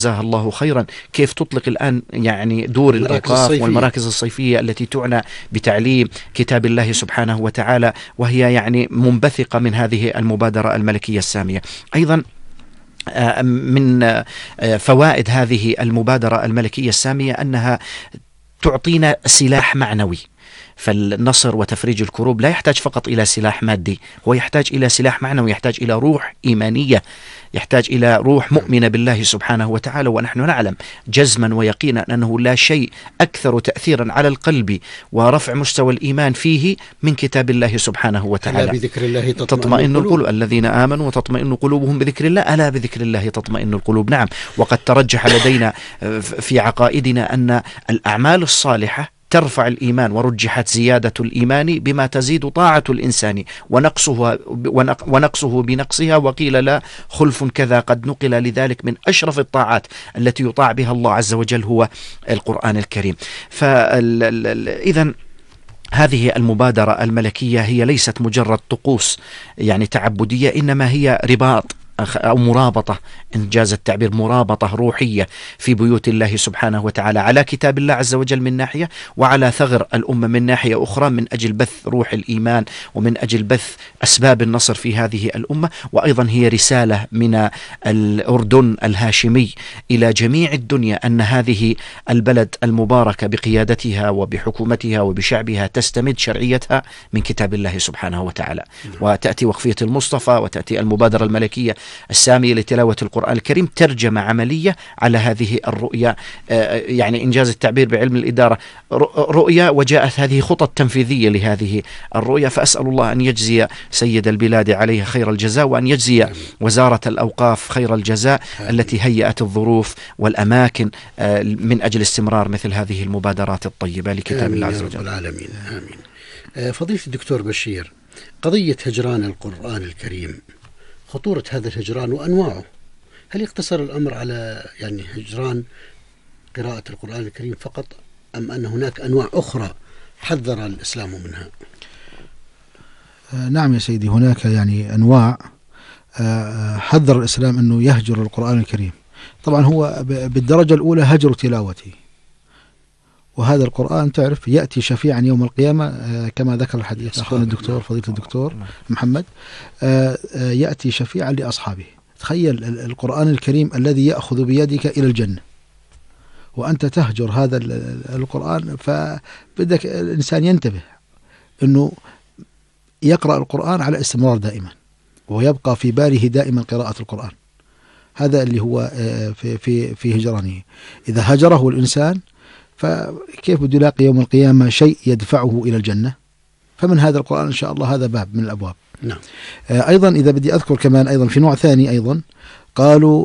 جزاها الله خيرا كيف تطلق الآن يعني دور الأوقاف والمراكز الصيفية التي تعنى بتعليم كتاب الله سبحانه وتعالى، وهي يعني منبثقة من هذه المبادرة الملكية السامية. أيضا من فوائد هذه المبادرة الملكية السامية أنها تعطينا سلاح معنوي. فالنصر وتفريج الكروب لا يحتاج فقط إلى سلاح مادي، هو يحتاج إلى سلاح معنوي، يحتاج إلى روح إيمانية، يحتاج إلى روح مؤمنة بالله سبحانه وتعالى. ونحن نعلم جزما ويقينا أنه لا شيء أكثر تأثيرا على القلب ورفع مستوى الإيمان فيه من كتاب الله سبحانه وتعالى. ألا بذكر الله تطمئن القلوب، الذين آمنوا وتطمئن قلوبهم بذكر الله، ألا بذكر الله تطمئن القلوب. نعم، وقد ترجح لدينا في عقائدنا أن الأعمال الصالحة ترفع الإيمان، ورجحت زيادة الإيمان بما تزيد طاعة الإنسان ونقصه بنقصها، وقيل لا خلف كذا قد نقل. لذلك من أشرف الطاعات التي يطاع بها الله عز وجل هو القرآن الكريم. فإذا هذه المبادرة الملكية هي ليست مجرد طقوس يعني تعبدية، إنما هي رباط أو مرابطة، إنجاز التعبير، مرابطة روحية في بيوت الله سبحانه وتعالى على كتاب الله عز وجل من ناحية، وعلى ثغر الأمة من ناحية أخرى، من أجل بث روح الإيمان ومن أجل بث أسباب النصر في هذه الأمة. وأيضا هي رسالة من الأردن الهاشمي إلى جميع الدنيا أن هذه البلد المباركة بقيادتها وبحكومتها وبشعبها تستمد شرعيتها من كتاب الله سبحانه وتعالى. وتأتي وقفية المصطفى وتأتي المبادرة الملكية السامية لتلاوة القرآن الكريم ترجمة عملية على هذه الرؤية، يعني إنجاز التعبير بعلم الإدارة، رؤية وجاءت هذه خطط تنفيذية لهذه الرؤية. فأسأل الله أن يجزي سيد البلاد عليها خير الجزاء، وأن يجزي وزارة الأوقاف خير الجزاء التي هيأت الظروف والأماكن من أجل استمرار مثل هذه المبادرات الطيبة لكتاب الله عز وجل. رب العالمين، آمين. فضيلة الدكتور بشير، قضية هجران القرآن الكريم، خطورة هذا الهجران وأنواعه، هل يقتصر الأمر على يعني هجران قراءة القرآن الكريم فقط، أم أن هناك أنواع أخرى حذر الإسلام منها؟ نعم يا سيدي، هناك يعني أنواع حذر الإسلام أنه يهجر القرآن الكريم. طبعا هو بالدرجة الأولى هجر تلاوته، وهذا القرآن تعرف يأتي شفيعا يوم القيامة كما ذكر الحديث أخونا الدكتور فضيلة الدكتور محمد، يأتي شفيعا لأصحابه. تخيل القرآن الكريم الذي يأخذ بيدك إلى الجنة وأنت تهجر هذا القرآن، فبدك الإنسان ينتبه أنه يقرأ القرآن على استمرار دائما، ويبقى في باله دائما قراءة القرآن. هذا اللي هو في هجرانه. إذا هجره الإنسان فكيف بده يلاقي يوم القيامة شيء يدفعه إلى الجنة؟ فمن هذا القرآن إن شاء الله هذا باب من الأبواب. نعم. أيضا إذا بدي أذكر كمان أيضا في نوع ثاني أيضا قالوا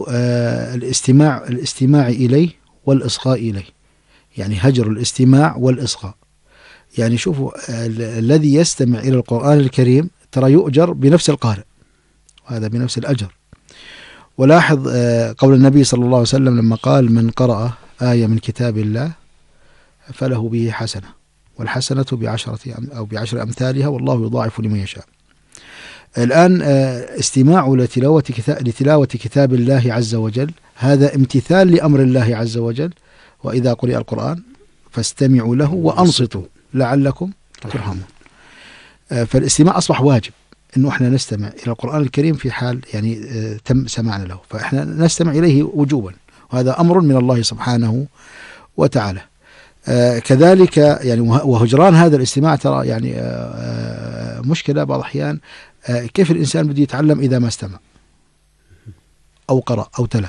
الاستماع إليه والإصغاء إليه، يعني هجر الاستماع والإصغاء. يعني شوفوا الذي يستمع إلى القرآن الكريم ترى يؤجر بنفس القارئ، وهذا بنفس الأجر. ولاحظ قول النبي صلى الله عليه وسلم لما قال من قرأ آية من كتاب الله فله به حسنة، والحسنة بعشر أمثالها والله يضاعف لمن يشاء. الآن استماع لتلاوة كتاب الله عز وجل هذا امتثال لأمر الله عز وجل، وإذا قرئ القرآن فاستمعوا له وأنصتوا لعلكم ترحمون. فالاستماع أصبح واجب، إنه إحنا نستمع إلى القرآن الكريم في حال يعني تم سماعنا له، فإحنا نستمع إليه وجوبا، وهذا أمر من الله سبحانه وتعالى. كذلك يعني وهجران هذا الاستماع ترى يعني مشكلة بعض الأحيان. كيف الإنسان بده يتعلم إذا ما استمع أو قرأ أو تلا؟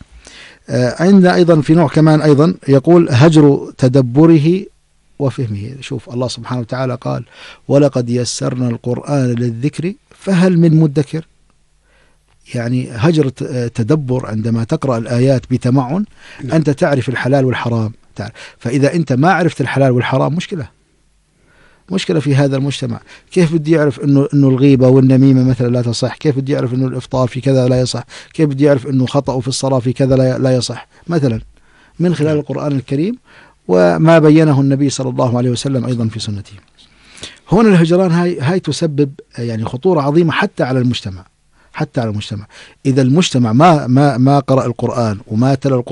عندنا أيضا في نوع كمان أيضا يقول هجر تدبره وفهمه. شوف الله سبحانه وتعالى قال ولقد يسرنا القرآن للذكر فهل من مدكر. يعني هجر تدبر، عندما تقرأ الآيات بتمعن أنت تعرف الحلال والحرام. فإذا أنت ما عرفت الحلال والحرام مشكلة في هذا المجتمع. كيف بدي يعرف إنه الغيبة والنميمة مثلا لا تصح؟ كيف بدي يعرف إنه الإفطار في كذا لا يصح؟ كيف بدي يعرف إنه خطأ في الصلاة في كذا لا يصح؟ مثلا من خلال القرآن الكريم وما بينه النبي صلى الله عليه وسلم أيضا في سنته. هنا الهجران هاي تسبب يعني خطورة عظيمة حتى على المجتمع. إذا المجتمع ما قرأ القرآن وما تلا القرآن